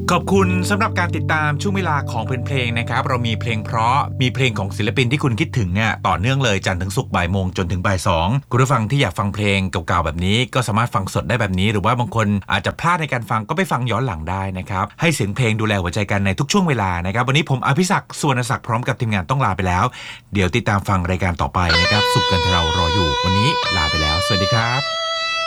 ขอบคุณสำหรับการติดตามช่วงเวลาของเพลงนะครับเรามีเพลงเพราะมีเพลงของศิลปินที่คุณคิดถึงเนี่ยต่อเนื่องเลยจันทร์ถึงศุกร์บ่ายโมงจนถึงบ่ายสองคุณผู้ฟังที่อยากฟังเพลงเก่าๆแบบนี้ก็สามารถฟังสดได้แบบนี้หรือว่าบางคนอาจจะพลาดในการฟังก็ไปฟังย้อนหลังได้นะครับให้เสียงเพลงดูแลหัวใจกันในทุกช่วงเวลานะครับวันนี้ผมอภิศักดิ์สุวรรณศักดิ์พร้อมกับทีมงานต้องลาไปแล้วเดี๋ยวติดตามฟังรายการต่อไปนะครับสุขกันเรารออยู่วันนี้ลาไปแล้วสวัสดีครับ